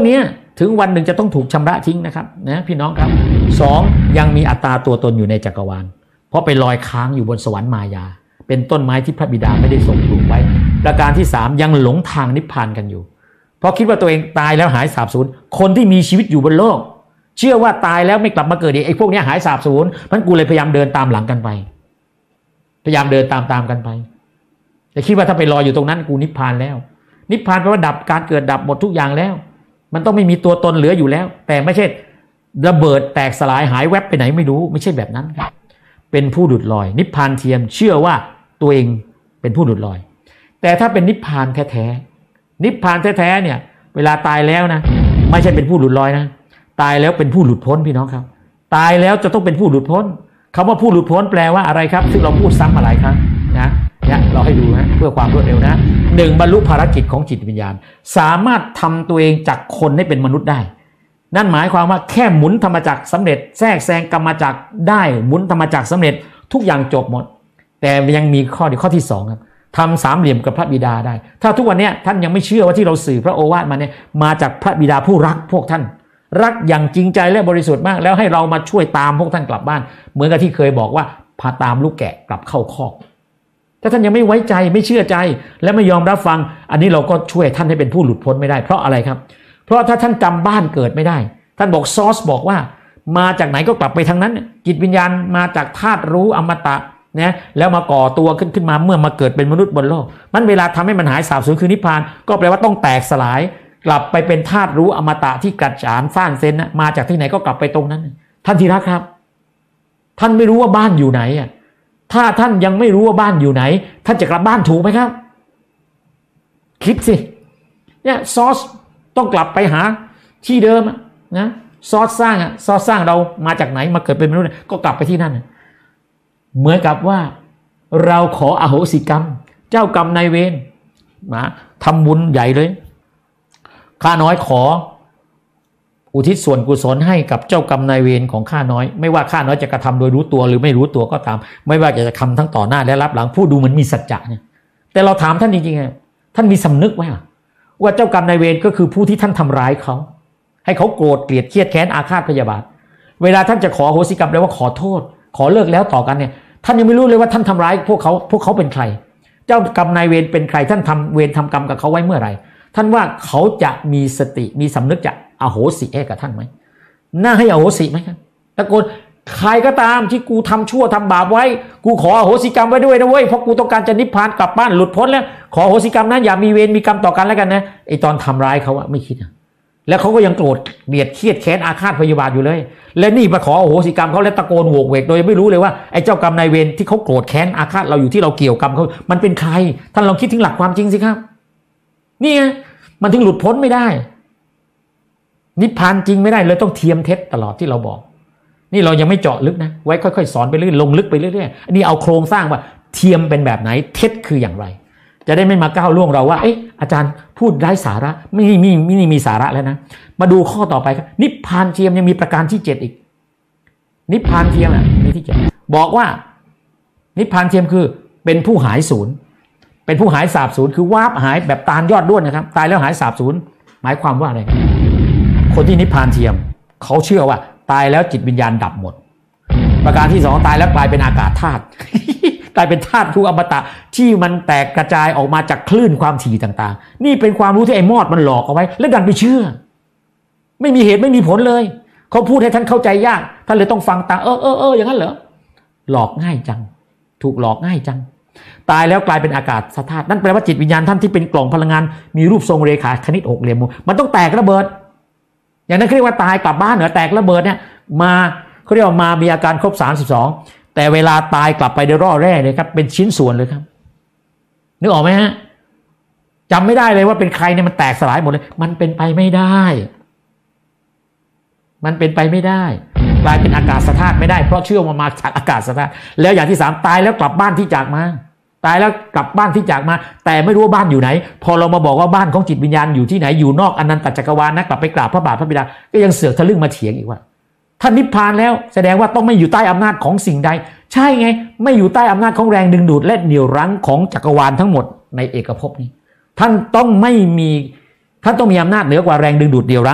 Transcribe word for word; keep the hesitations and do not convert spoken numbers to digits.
นี้ถึงวันหนึ่งจะต้องถูกชำระทิ้งนะครับนะพี่น้องครับสองยังมีอัตตาตัวตนอยู่ในจักรวาลเพราะไปลอยค้างอยู่บนสวรรค์มายาเป็นต้นไม้ที่พระบิดาไม่ได้ทรงปลูกไว้ประการที่สามยังหลงทางนิพพานกันอยู่เพราะคิดว่าตัวเองตายแล้วหายสาบสูญคนที่มีชีวิตอยู่บนโลกเชื่อว่าตายแล้วไม่กลับมาเกิดอีกไอ้พวกนี้หายสาบสูญเพราะกูเลยพยายามเดินตามหลังกันไปพยายามเดินตามตามกันไปแต่คิดว่าถ้าไปรออยู่ตรงนั้นกูนิพพานแล้วนิพพานแปลว่าดับการเกิดดับหมดทุกอย่างแล้วมันต้องไม่มีตัวตนเหลืออยู่แล้วแต่ไม่ใช่ระเบิดแตกสลายหายแวบไปไหนไม่รู้ไม่ใช่แบบนั้นครับเป็นผู้หลุดลอยนิพพานเทียมเชื่อว่าตัวเองเป็นผู้หลุดลอยแต่ถ้าเป็นนิพพานแท้ๆนิพพานแท้ๆเนี่ยเวลาตายแล้วนะไม่ใช่เป็นผู้หลุดลอยนะตายแล้วเป็นผู้หลุดพ้นพี่น้องครับตายแล้วจะต้องเป็นผู้หลุดพ้นคำว่าผู้หลุดพ้นแปลว่าอะไรครับซึ่งเราพูดซ้ำมาหลายครั้งนะเนี่ยเราให้ดูนะเพื่อความรวดเร็วนะหนึ่งบรรลุภารกิจของจิตวิญญาณสามารถทำตัวเองจากคนให้เป็นมนุษย์ได้นั่นหมายความว่าแค่หมุนธรรมจักรสำเร็จแทรกแซงกรรมจักรได้หมุนธรรมจักรสำเร็จทุกอย่างจบหมดแต่ยังมีข้อที่ข้อที่สองครับทำสามเหลี่ยมกับพระบิดาได้ถ้าทุกวันนี้ท่านยังไม่เชื่อว่าที่เราสื่อพระโอวาทมาเนี่ยมาจากพระบิดาผู้รักพวกท่านรักอย่างจริงใจและบริสุทธิ์มากแล้วให้เรามาช่วยตามพวกท่านกลับบ้านเหมือนกับที่เคยบอกว่าพาตามลูกแกะกลับเข้าคอกถ้าท่านยังไม่ไว้ใจไม่เชื่อใจและไม่ยอมรับฟังอันนี้เราก็ช่วยท่านให้เป็นผู้หลุดพ้นไม่ได้เพราะอะไรครับเพราะถ้าท่านจำบ้านเกิดไม่ได้ท่านบอกซอสบอกว่ามาจากไหนก็กลับไปทางนั้นจิตวิญญาณมาจากธาตุรู้อมตะนะแล้วมาก่อตัวขึ้นขึ้นมาเมื่อมาเกิดเป็นมนุษย์บนโลกมันเวลาทำให้มันหายสาบสูญคือนิพพานก็แปลว่าต้องแตกสลายกลับไปเป็นธาตุรู้อมตะที่กัดฉานฟ้านเซนนะมาจากที่ไหนก็กลับไปตรงนั้นท่านที่รักครับท่านไม่รู้ว่าบ้านอยู่ไหนอ่ะถ้าท่านยังไม่รู้ว่าบ้านอยู่ไหนท่านจะกลับบ้านถูกไหมครับคิดสิเนี่ยซอสต้องกลับไปหาที่เดิมนะซอสสร้างอ่ะซอสสร้างเรามาจากไหนมาเกิดเป็นมนุษย์ก็กลับไปที่นั่นเหมือนกับว่าเราขออโหสิกรรมเจ้ากรรมนายเวรมาทำบุญใหญ่เลยข้าน้อยขออุทิศส่วนกุศลให้กับเจ้ากรรมนายเวรของข้าน้อยไม่ว่าข้าน้อยจะกระทำโดยรู้ตัวหรือไม่รู้ตัวก็ตามไม่ว่าจะทำทั้งต่อหน้าและรับหลังผู้ดูเหมือนมีสัจจะเนี่ยแต่เราถามท่านจริงๆท่านมีสำนึกไหมว่าเจ้ากรรมนายเวรก็คือผู้ที่ท่านทำร้ายเขาให้เขาโกรธเกลียดเครียดแค้นอาฆาตพยาบาทเวลาท่านจะขออโหสิกรรมแปลว่าขอโทษขอเลิกแล้วต่อกันเนี่ยท่านยังไม่รู้เลยว่าท่านทำร้ายพวกเขาพวกเขาเป็นใครเจ้ากรรมนายเวรเป็นใครท่านทำเวรทำกรรมกับเขาไว้เมื่อไหร่ท่านว่าเขาจะมีสติมีสำนึกจะอโหสิให้กับท่านไหมน่าให้อโหสิไหมครับตะโกนใครก็ตามที่กูทำชั่วทำบาปไว้กูขออโหสิกรรมไว้ด้วยนะเว้ยเพราะกูต้องการจะนิพพานกลับบ้านหลุดพ้นแล้วขออโหสิกรรมนะอย่ามีเวรมีกรรมต่อกันแล้วกันนะไอตอนทำร้ายเขาอะไม่คิดอะแล้วเขาก็ยังโกรธเกลียดเครียดแค้นอาฆาตพยาบาทอยู่เลยและนี่มาขออโหสิกรรมเขาแล้วตะโกนโหกเวกโดยไม่รู้เลยว่าไอ้เจ้ากรรมนายเวรที่เขาโกรธแค้นอาฆาตเราอยู่ที่เราเกี่ยวกรรมเขามันเป็นใครท่านลองคิดถึงหลักความจริงสิครับนี่ไงมันถึงหลุดพ้นไม่ได้นิพพานจริงไม่ได้เลยต้องเทียมเท็จตลอดที่เราบอกนี่เรายังไม่เจาะลึกนะไว้ค่อยๆสอนไปเรื่อยลงลึกไปเรื่อยๆอันนี้เอาโครงสร้างว่าเทียมเป็นแบบไหนเท็จคืออย่างไรจะได้ไม่มาก้าวล่วงเราว่าเอ๊ะอาจารย์พูดไร้สาระไม่มีไม่มีมีสาระแล้วนะมาดูข้อต่อไปครับนิพพานเทียมยังมีประการที่เจ็ดอีกนิพพานเทียมอ่ะมีที่เจ็ดบอกว่านิพพานเทียมคือเป็นผู้หายสูญเป็นผู้หายสาบสูญคือวาบหายแบบตาลยอดด้วนนะครับตายแล้วหายสาบสูญหมายความว่าอะไรคนที่นิพพานเทียมเขาเชื่อว่าตายแล้วจิตวิญญาณดับหมดประการที่สองตายแล้วกลายเป็นอากาศธาตุ กลายเป็นธาตุรู้อมตะที่มันแตกกระจายออกมาจากคลื่นความถี่ต่างๆนี่เป็นความรู้ที่ไอ้มอดมันหลอกเอาไว้แล้วดันไปเชื่อไม่มีเหตุไม่มีผลเลยเขาพูดให้ท่านเข้าใจยากท่านเลยต้องฟังตามเออเออเอออย่างนั้นเหรอหลอกง่ายจังถูกหลอกง่ายจังตายแล้วกลายเป็นอากาศธาตุนั่นแปลว่าจิตวิญญาณท่านที่เป็นกล่องพลังงานมีรูปทรงเรขาคณิตหกเหลี่ยมมันต้องแตกระเบิดอย่างนั้นเรียกว่าตายกลับบ้านเหรอแตกระเบิดเนี่ยมาเขาเรียกว่ามามีอาการครบสามสิบสองแต่เวลาตายกลับไปในร่อแร่เลยครับเป็นชิ้นส่วนเลยครับนึกออกไหมฮะจำไม่ได้เลยว่าเป็นใครเนี่ยมันแตกสลายหมดเลยมันเป็นไปไม่ได้มันเป็นไปไม่ได้กลายเป็นอากาศธาตุไม่ได้เพราะเชื่อว่ามาจากอากาศธาตุแล้วอย่างที่สามตายแล้วกลับบ้านที่จากมาตายแล้วกลับบ้านที่จากมาแต่ไม่รู้ว่าบ้านอยู่ไหนพอเรามาบอกว่าบ้านของจิตวิญญาณอยู่ที่ไหนอยู่นอกอนันตจักรวาลนะกลับไปกราบพระบาทพระบิดาก็ยังเสือกทะลึ่งมาเถียงอีกว่าท่านนิพพานแล้วแสดงว่าต้องไม่อยู่ใต้อำนาจของสิ่งใดใช่ไงไม่อยู่ใต้อำนาจของแรงดึงดูดและเหนี่ยวรั้งของจักรวาลทั้งหมดในเอกภพนี้ท่านต้องไม่มีท่านต้องมีอำนาจเหนือกว่าแรงดึงดูดเหนี่ยวรั้ง